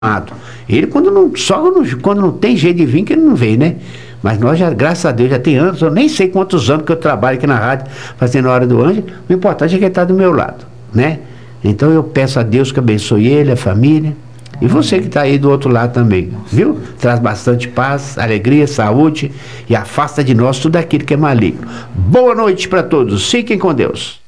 Ele quando não tem jeito de vir, que ele não vem, né? Mas nós já, graças a Deus, já tem anos, eu nem sei quantos anos que eu trabalho aqui na rádio, fazendo a Hora do Anjo. O importante é que ele está do meu lado, né? Então eu peço a Deus que abençoe ele, a família, e você que está aí do outro lado também, viu? Traz bastante paz, alegria, saúde, e afasta de nós tudo aquilo que é maligno. Boa noite para todos, fiquem com Deus.